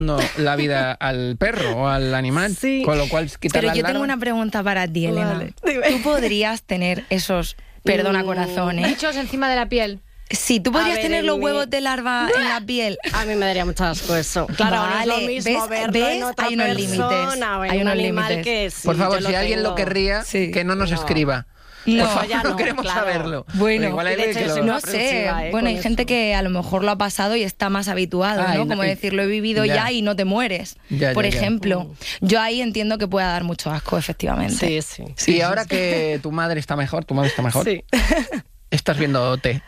no, la vida al perro o al animal, Sí. con lo cual quitar Pero las yo tengo larvas. una pregunta para ti, Elena. Vale. ¿Tú podrías tener esos, perdona corazón, Bichos encima de la piel. Sí, tú podrías ver, tener en los mi- huevos de larva en la piel. A mí me daría mucho asco eso. Claro, no es lo Vale, mismo ¿ves? verlo en ¿Ves? otra Hay unos persona límites. o en Hay un unos animal límites. que sí, Por favor, yo si alguien lo querría, Sí. que no nos No. escriba. No. Por favor, Ya no no, queremos claro. saberlo. Bueno, Porque igual hay y de alguien hecho que yo lo- soy No aprensiva, sé, bueno, con hay gente eso. que a lo mejor lo ha pasado y está más habituado, Ah, ¿no? y Como y- decir, lo he vivido ya. ya y no te mueres. Ya, Por ya, ya. ejemplo, yo ahí entiendo que pueda dar mucho asco, efectivamente. Sí, sí. Y ahora que tu madre está mejor, Sí. estás viendo OT.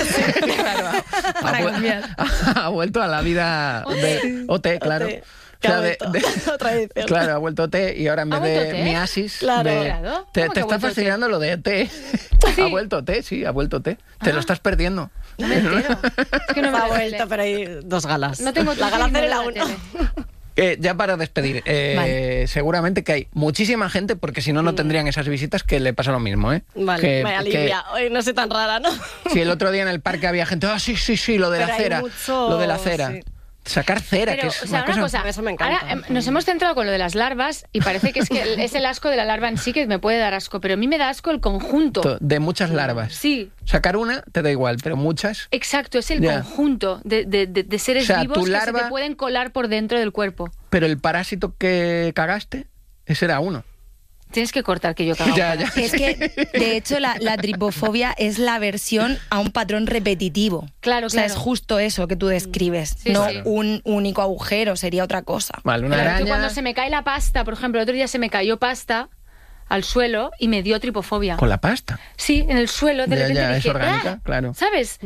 Claro, Para vu- cambiar. ha vuelto a la vida de OT, claro. OT, O que sea, ha vuelto. Otra edición. claro, ha vuelto OT y ahora en ¿Ha vez vuelto de OT? miasis, Claro. Claro. te ¿Cómo que ha está vuelto fastidiando lo de OT. Ha vuelto OT, sí, ha vuelto OT. Te lo estás perdiendo. No me entero. Es que no me Ha da vuelto, tele. pero hay dos galas. No tengo la tele gala y no cero y veo la la 1. tele. Ya para despedir, Vale. seguramente que hay muchísima gente, porque si no, no tendrían esas visitas, que le pasa lo mismo, ¿eh? Vale, Que- me que- alivia. Hoy no soy tan rara, ¿no? Si el otro día en el parque había gente, sí, lo de Pero la hay cera, mucho- lo de la cera. sí. Sacar cera, Pero, que es o sea, una cosa... Eso me encanta. Ahora nos hemos centrado con lo de las larvas y parece que es el asco de la larva en sí que me puede dar asco, pero a mí me da asco el conjunto. de muchas larvas. Sí, Sacar una te da igual, pero muchas... exacto, es el Ya. conjunto de seres O sea, vivos tu que se larva- te pueden colar por dentro del cuerpo. Pero el parásito que cagaste, ese era uno. Tienes que cortar que yo cago. Ya. Es que, de hecho, la tripofobia es la versión a un patrón repetitivo. Claro, O sea, claro. es justo eso que tú describes. Sí, no sí. un único agujero, sería otra cosa. Vale, una Claro, araña... que cuando se me cae la pasta, por ejemplo, el otro día se me cayó pasta al suelo y me dio tripofobia. Con la pasta. Sí, en el suelo, de Ya, repente ya, es dije, orgánica, "Ah", claro. ¿sabes?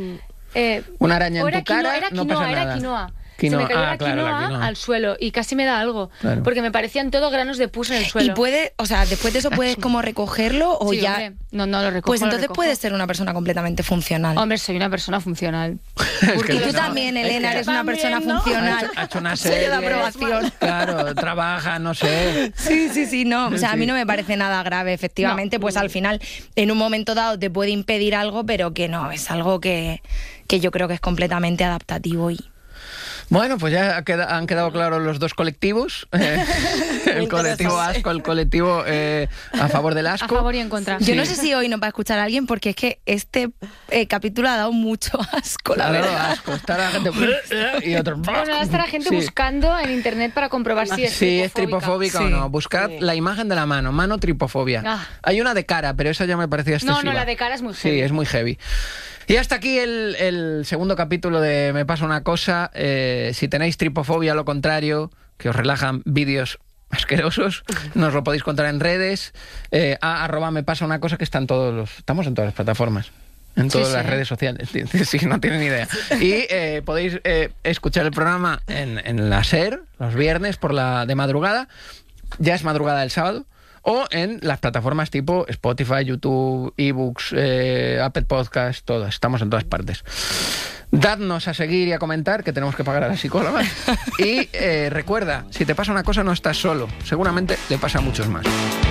Una araña o en era tu cara, era no quinoa, pasa era nada. quinoa. Quinoa, Se me cayó ah, la, claro, la quinoa quinoa. al suelo y casi me da algo. Claro. Porque me parecían todo granos de pus en el suelo. Y puede, o sea, después de eso puedes como recogerlo o Sí, ya... hombre. No lo recojo. Pues lo entonces recojo. puedes ser una persona completamente funcional. Hombre, soy una persona funcional. Es Y que tú no. también, Elena, eres una También, persona ¿no? funcional. Ha hecho una Sello de serie. aprobación. Claro, trabaja, no sé. Sí, no. O sea, a mí Sí. no me parece nada grave. Efectivamente, pues al final, en un momento dado te puede impedir algo, pero que no, es algo que yo creo que es completamente adaptativo y... Bueno, pues ya han quedado claros los dos colectivos. El colectivo interesante. asco, el colectivo a favor del A asco. favor y en contra. Yo Sí. no sé si hoy nos va a escuchar alguien porque es que este capítulo ha dado mucho asco, la Ha dado verdad. asco. Está la gente... y otro... Bueno, ahora está la gente Sí. buscando en internet para comprobar si es Sí, es tripofóbica. tripofóbica o Sí. no. Buscad Sí. la imagen de la mano tripofobia. Ah. Hay una de cara, pero esa ya me parecía excesiva. No, la de cara es muy Sí, heavy. es muy heavy. Y hasta aquí el segundo capítulo de Me pasa una cosa. Si tenéis tripofobia, lo contrario, que os relajan vídeos asquerosos, nos lo podéis contar en redes. @me pasa una cosa, que estamos en todas las plataformas. En todas Sí, las sí. redes sociales, si no tienen ni idea. Y podéis escuchar el programa en la SER, los viernes de madrugada. Ya es madrugada del sábado. O en las plataformas tipo Spotify, YouTube, eBooks, Apple Podcast, todas. Estamos en todas partes. Dadnos a seguir y a comentar, que tenemos que pagar a las psicólogas. Y recuerda, si te pasa una cosa no estás solo. Seguramente le pasa a muchos más.